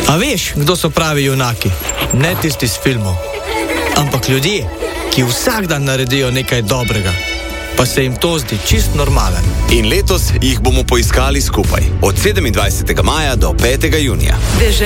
A veš, kdo so pravi junaki? Ne tisti iz filmov, ampak ljudje, ki vsak dan naredijo nekaj dobrega, pa se jim to zdi čist normalen. In letos jih bomo poiskali skupaj, od 27. maja do 5. junija.